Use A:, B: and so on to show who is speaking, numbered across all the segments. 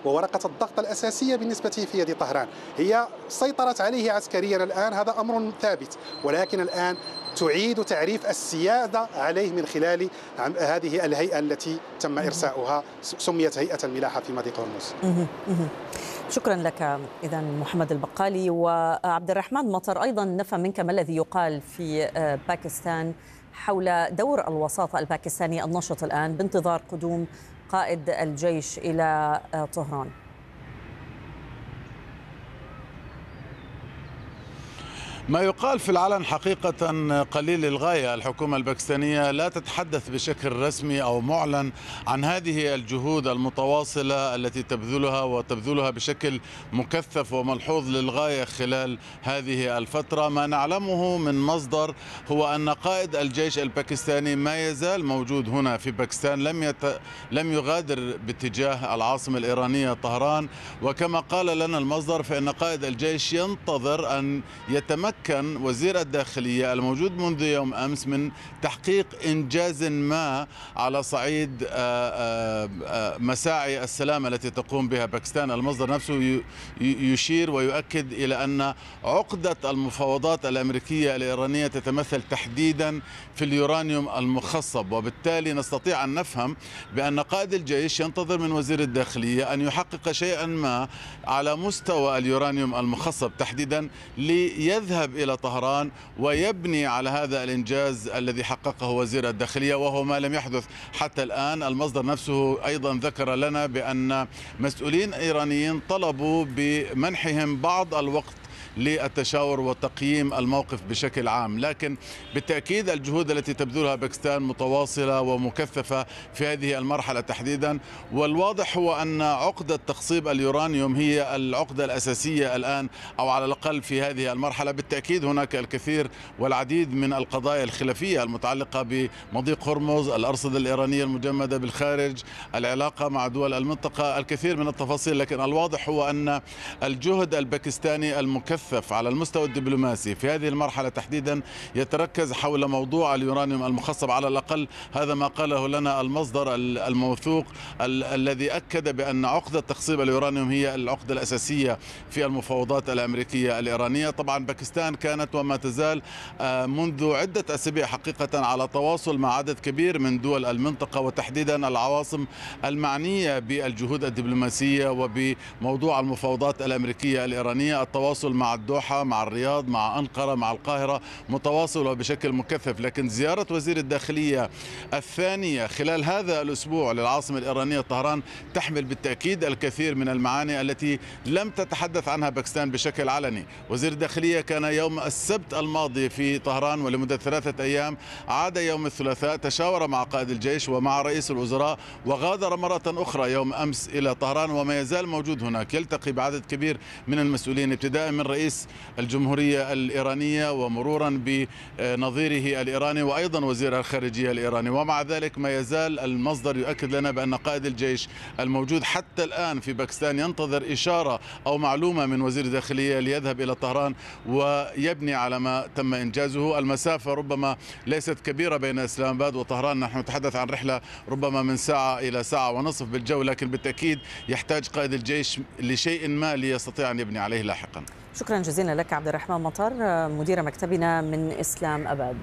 A: وورقة الضغط الأساسية بالنسبة في يد طهران. هي سيطرت عليه عسكريا الآن، هذا أمر ثابت، ولكن الآن تعيد تعريف السيادة عليه من خلال هذه الهيئة التي تم إرساؤها، سميت هيئة الملاحة في مضيق هرمز.
B: شكرا لك إذا محمد البقالي. وعبد الرحمن مطر، أيضا نفهم منك ما الذي يقال في باكستان حول دور الوساطة الباكستاني النشط الآن بانتظار قدوم قائد الجيش إلى طهران؟
C: ما يقال في العلن حقيقة قليل للغاية. الحكومة الباكستانية لا تتحدث بشكل رسمي أو معلن عن هذه الجهود المتواصلة التي تبذلها بشكل مكثف وملحوظ للغاية خلال هذه الفترة. ما نعلمه من مصدر هو أن قائد الجيش الباكستاني ما يزال موجود هنا في باكستان، لم يغادر باتجاه العاصمة الإيرانية طهران. وكما قال لنا المصدر فإن قائد الجيش ينتظر أن يتمكن وزير الداخلية الموجود منذ يوم أمس من تحقيق إنجاز ما على صعيد مساعي السلام التي تقوم بها باكستان. المصدر نفسه يشير ويؤكد إلى أن عقدة المفاوضات الأمريكية الإيرانية تتمثل تحديدا في اليورانيوم المخصب، وبالتالي نستطيع أن نفهم بأن قائد الجيش ينتظر من وزير الداخلية أن يحقق شيئا ما على مستوى اليورانيوم المخصب تحديدا ليذهب إلى طهران ويبني على هذا الإنجاز الذي حققه وزير الداخلية، وهو ما لم يحدث حتى الآن. المصدر نفسه أيضا ذكر لنا بأن مسؤولين إيرانيين طلبوا بمنحهم بعض الوقت للتشاور وتقييم الموقف بشكل عام، لكن بالتأكيد الجهود التي تبذلها باكستان متواصلة ومكثفة في هذه المرحلة تحديدا. والواضح هو أن عقدة تخصيب اليورانيوم هي العقدة الأساسية الآن، أو على الأقل في هذه المرحلة. بالتأكيد هناك الكثير والعديد من القضايا الخلافية المتعلقة بمضيق هرمز، الأرصدة الإيرانية المجمدة بالخارج، العلاقة مع دول المنطقة، الكثير من التفاصيل. لكن الواضح هو أن الجهد الباكستاني المكثف على المستوى الدبلوماسي في هذه المرحلة تحديدا يتركز حول موضوع اليورانيوم المخصب. على الأقل هذا ما قاله لنا المصدر الموثوق الذي أكد بأن عقدة تخصيب اليورانيوم هي العقدة الأساسية في المفاوضات الأمريكية الإيرانية. طبعا باكستان كانت وما تزال منذ عدة أسابيع حقيقة على تواصل مع عدد كبير من دول المنطقة، وتحديدا العواصم المعنية بالجهود الدبلوماسية وبموضوع المفاوضات الأمريكية الإيرانية. التواصل مع الدوحة، مع الرياض، مع أنقرة، مع القاهرة متواصل وبشكل مكثف. لكن زيارة وزير الداخلية الثانية خلال هذا الأسبوع للعاصمة الإيرانية طهران تحمل بالتأكيد الكثير من المعاني التي لم تتحدث عنها باكستان بشكل علني. وزير الداخلية كان يوم السبت الماضي في طهران ولمدة 3 أيام، عاد يوم الثلاثاء، تشاور مع قائد الجيش ومع رئيس الوزراء، وغادر مرة أخرى يوم أمس إلى طهران وما يزال موجود هناك، يلتقي بعدد كبير من المسؤولين ابتداء من رئيس الجمهورية الإيرانية ومرورا بنظيره الإيراني وأيضا وزير الخارجية الإيراني. ومع ذلك ما يزال المصدر يؤكد لنا بأن قائد الجيش الموجود حتى الآن في باكستان ينتظر إشارة أو معلومة من وزير الداخلية ليذهب إلى طهران ويبني على ما تم إنجازه. المسافة ربما ليست كبيرة بين إسلام آباد وطهران، نحن نتحدث عن رحلة ربما من ساعة إلى ساعة ونصف بالجو، لكن بالتأكيد يحتاج قائد الجيش لشيء ما ليستطيع أن يبني عليه لاحقا.
B: شكرا جزيلا لك عبد الرحمن مطر مدير مكتبنا من إسلام آباد.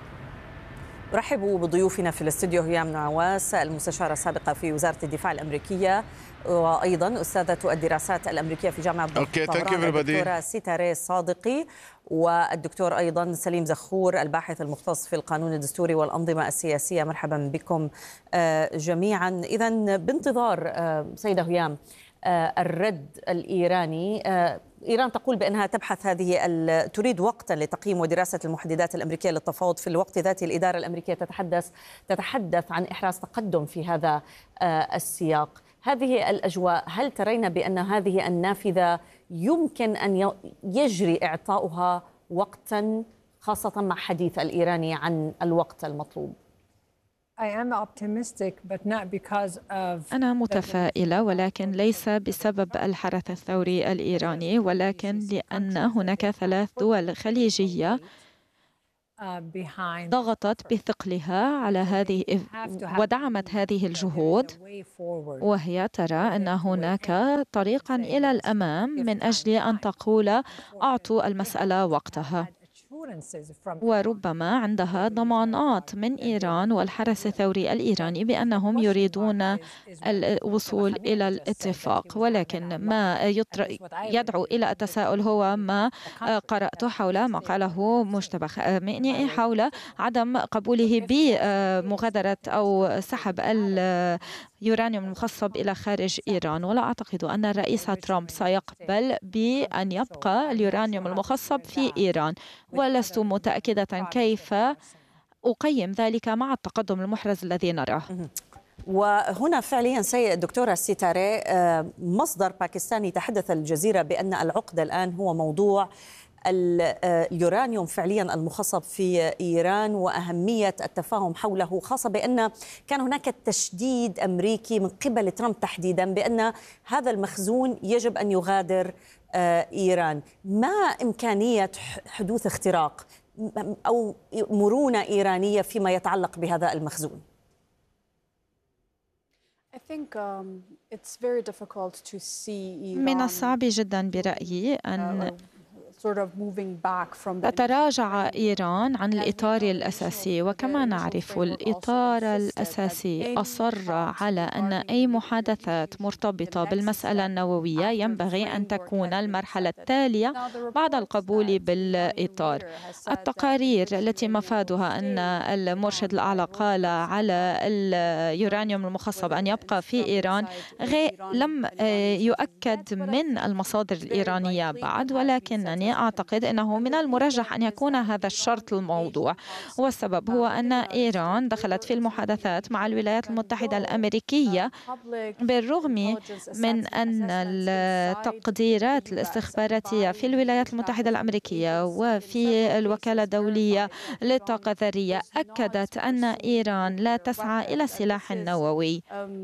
B: أرحب بضيوفنا في الاستوديو هيام نعواس المستشارة السابقة في وزارة الدفاع الأمريكية، وأيضا أستاذة الدراسات الأمريكية في جامعة طهران الدكتورة سيتاري صادقي، والدكتور أيضا سليم زخور الباحث المختص في القانون الدستوري والأنظمة السياسية. مرحبا بكم جميعا. إذن بانتظار سيدة هيام الرد الإيراني، إيران تقول بأنها تبحث تريد وقتا لتقييم ودراسة المحددات الأمريكية للتفاوض. في الوقت ذاته الإدارة الأمريكية تتحدث عن إحراز تقدم في هذا السياق. هذه الأجواء، هل ترين بأن هذه النافذة يمكن أن يجري إعطاؤها وقتا، خاصة مع حديث الإيراني عن الوقت المطلوب؟
D: أنا متفائلة، ولكن ليس بسبب الحرس الثوري الإيراني، ولكن لأن هناك 3 دول خليجية ضغطت بثقلها على هذه ودعمت هذه الجهود، وهي ترى أن هناك طريقا إلى الأمام من أجل أن تقول أعطوا المسألة وقتها، وربما عندها ضمانات من إيران والحرس الثوري الإيراني بأنهم يريدون الوصول إلى الاتفاق. ولكن ما يدعو إلى التساؤل هو ما قرأت حول ما قاله مجتبى خامنئي حول عدم قبوله بمغادرة أو سحب اليورانيوم المخصب إلى خارج إيران. ولا أعتقد أن الرئيس ترامب سيقبل بأن يبقى اليورانيوم المخصب في إيران، ولست متأكدة كيف أقيم ذلك مع التقدم المحرز الذي نراه.
B: وهنا فعليا سيد دكتورة ستاري، مصدر باكستاني تحدث الجزيرة بأن العقدة الآن هو موضوع اليورانيوم فعليا المخصب في إيران وأهمية التفاهم حوله، خاصة بأن كان هناك تشديد أمريكي من قبل ترامب تحديدا بأن هذا المخزون يجب أن يغادر إيران. ما إمكانية حدوث اختراق أو مرونة إيرانية فيما يتعلق بهذا المخزون؟
D: من الصعب جدا برأيي أن تتراجع إيران عن الإطار الأساسي، وكما نعرف الإطار الأساسي أصر على أن أي محادثات مرتبطة بالمسألة النووية ينبغي أن تكون المرحلة التالية بعد القبول بالإطار. التقارير التي مفادها أن المرشد الأعلى قال على اليورانيوم المخصب أن يبقى في إيران لم يؤكد من المصادر الإيرانية بعد، ولكنني أعتقد أنه من المرجح أن يكون هذا الشرط الموضوع، والسبب هو أن إيران دخلت في المحادثات مع الولايات المتحدة الأمريكية بالرغم من أن التقديرات الاستخباراتية في الولايات المتحدة الأمريكية وفي الوكالة الدولية للطاقة الذرية أكدت أن إيران لا تسعى إلى السلاح النووي.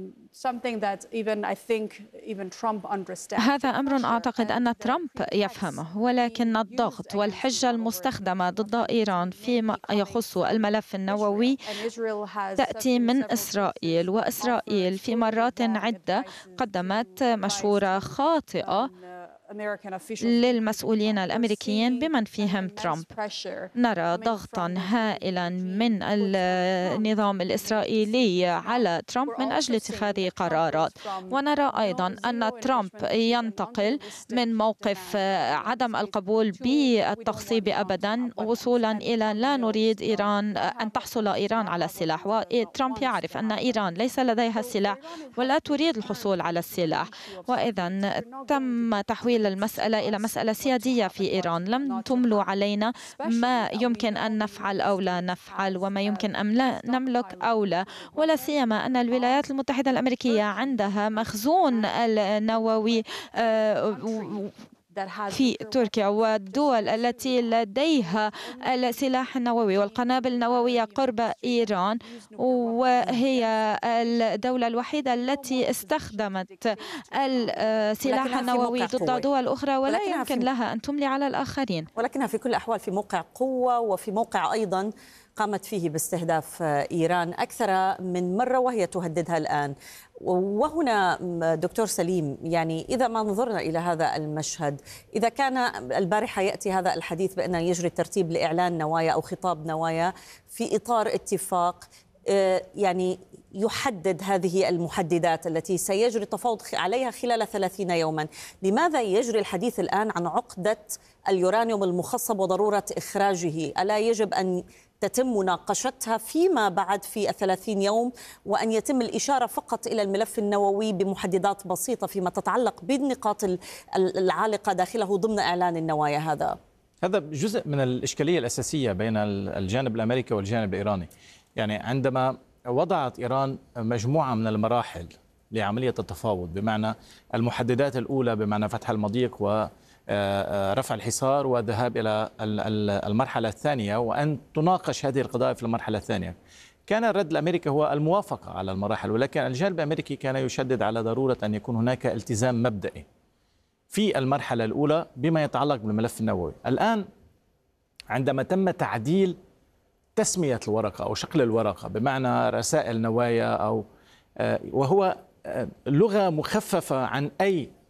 D: هذا أمر أعتقد أن ترامب يفهمه، ولكن الضغط والحجة المستخدمة ضد إيران فيما يخص الملف النووي تأتي من إسرائيل، وإسرائيل في مرات عدة قدمت مشورة خاطئة للمسؤولين الأمريكيين بمن فيهم ترامب. نرى ضغطا هائلا من النظام الإسرائيلي على ترامب من أجل اتخاذ قرارات، ونرى أيضا أن ترامب ينتقل من موقف عدم القبول بالتخصيب أبدا وصولا إلى لا نريد إيران أن تحصل إيران على السلاح، وترامب يعرف أن إيران ليس لديها السلاح ولا تريد الحصول على السلاح. وإذا تم تحويل المسألة إلى مسألة سيادية في إيران، لم تملوا علينا ما يمكن أن نفعل أو لا نفعل وما يمكن أن لا نملك أو لا، ولا سيما أن الولايات المتحدة الأمريكية عندها مخزون النووي في تركيا، والدول التي لديها السلاح النووي والقنابل النووية قرب إيران، وهي الدولة الوحيدة التي استخدمت السلاح النووي ضد دول أخرى ولا يمكن لها أن تملي على الآخرين.
B: ولكنها في كل الأحوال في موقع قوة، وفي موقع أيضا قامت فيه باستهداف إيران أكثر من مرة وهي تهددها الآن. وهنا دكتور سليم، يعني إذا ما نظرنا إلى هذا المشهد، إذا كان البارحة يأتي هذا الحديث بأن يجري الترتيب لإعلان نوايا أو خطاب نوايا في إطار اتفاق يعني يحدد هذه المحددات التي سيجري التفاوض عليها خلال 30 يوما، لماذا يجري الحديث الآن عن عقدة اليورانيوم المخصب وضرورة إخراجه؟ ألا يجب أن تتم مناقشتها فيما بعد في 30 يوم، وأن يتم الإشارة فقط إلى الملف النووي بمحددات بسيطة فيما تتعلق بالنقاط العالقة داخله ضمن إعلان النوايا؟
E: هذا جزء من الإشكالية الأساسية بين الجانب الأمريكي والجانب الإيراني. يعني عندما وضعت إيران مجموعة من المراحل لعملية التفاوض، بمعنى المحددات الأولى بمعنى فتح المضيق ورفع الحصار والذهاب إلى المرحلة الثانية وأن تناقش هذه القضايا في المرحلة الثانية، كان الرد الأمريكي هو الموافقة على المراحل، ولكن الجانب الأمريكي كان يشدد على ضرورة أن يكون هناك التزام مبدئي في المرحلة الأولى بما يتعلق بالملف النووي. الآن عندما تم تعديل تسمية الورقة أو شكل الورقة بمعنى رسائل نوايا، أو وهو لغة مخففة عن أي